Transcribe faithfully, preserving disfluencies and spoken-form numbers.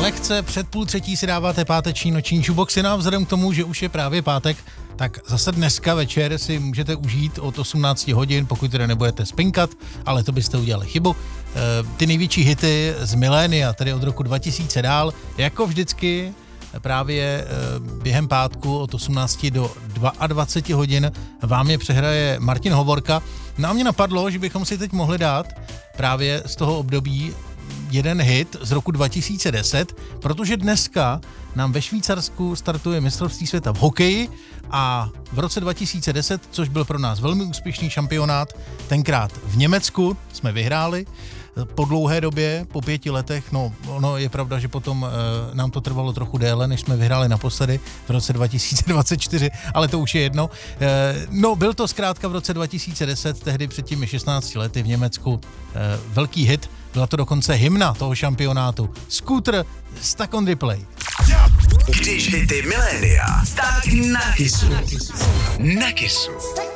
Lehce před půl třetí si dáváte páteční noční jukeboxy, no a vzhledem k tomu, že už je právě pátek, tak zase dneska večer si můžete užít od osmnáct hodin, pokud teda nebudete spinkat, ale to byste udělali chybu. Ty největší hity z milénia, tedy od roku dva tisíce dál, jako vždycky právě během pátku od osmnácti do dvaceti dvou hodin vám je přehraje Martin Hovorka. No a mě napadlo, že bychom si teď mohli dát právě z toho období jeden hit z roku dva tisíce deset, protože dneska nám ve Švýcarsku startuje mistrovství světa v hokeji a v roce dva tisíce deset, což byl pro nás velmi úspěšný šampionát, tenkrát v Německu jsme vyhráli po dlouhé době, po pěti letech, no ono je pravda, že potom e, nám to trvalo trochu déle, než jsme vyhráli naposledy v roce dva tisíce dvacet čtyři, ale to už je jedno. E, no byl to zkrátka v roce dva tisíce deset, tehdy před těmi šestnácti lety v Německu e, velký hit, byla to dokonce hymna toho šampionátu. Scooter Stuck on Replay. Když hity milénia, tak na Kissu. Na Kissu.